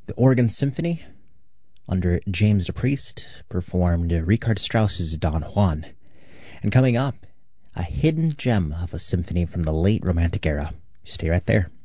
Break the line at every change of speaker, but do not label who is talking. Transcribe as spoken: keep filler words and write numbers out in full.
The Organ Symphony, under James DePriest, performed Richard Strauss's Don Juan. And coming up, a hidden gem of a symphony from the late Romantic era. Stay right there.